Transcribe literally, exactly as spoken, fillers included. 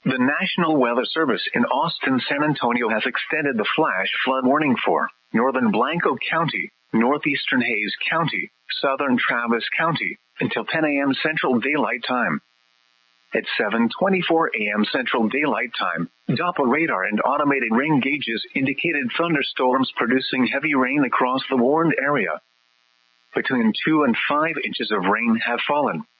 The National Weather Service in Austin, San Antonio has extended the flash flood warning for northern Blanco County, northeastern Hays County, southern Travis County until ten a.m. Central Daylight Time. At seven twenty-four a.m. Central Daylight Time, Doppler radar and automated rain gauges indicated thunderstorms producing heavy rain across the warned area. Between two and five inches of rain have fallen.